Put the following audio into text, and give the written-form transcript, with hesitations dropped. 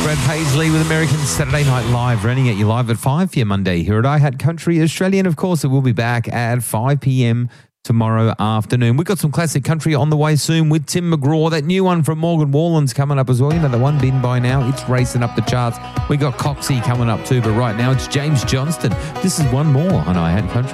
Brad Paisley with American Saturday Night Live, running at you live at 5 p.m. Monday here at iHat Country Australia. And of course, it will be back at 5 p.m. tomorrow afternoon. We've got some classic country on the way soon with Tim McGraw. That new one from Morgan Wallen's coming up as well. You know, the one been by now. It's racing up the charts. We got Coxie coming up too, but right now it's James Johnston. This is one more on iHat Country.